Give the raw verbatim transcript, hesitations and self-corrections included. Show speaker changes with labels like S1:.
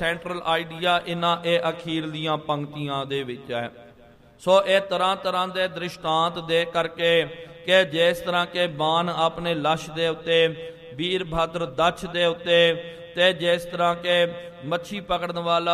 S1: Central idea ਇਹਨਾਂ ਇਹ ਅਖੀਰਲੀਆਂ ਪੰਕਤੀਆਂ ਦੇ ਵਿੱਚ ਹੈ। ਸੋ ਇਹ ਤਰ੍ਹਾਂ ਤਰ੍ਹਾਂ ਦੇ ਦ੍ਰਿਸ਼ਟਾਂਤ ਦੇ ਕਰਕੇ ਕਿ ਜਿਸ ਤਰ੍ਹਾਂ ਕਿ ਬਾਣ ਆਪਣੇ ਲਸ਼ ਦੇ ਉੱਤੇ, ਵੀਰਭਦਰ ਦੱਛ ਦੇ ਉੱਤੇ, ਤੇ ਜਿਸ ਤਰ੍ਹਾਂ ਕਿ ਮੱਛੀ ਪਕੜਨ ਵਾਲਾ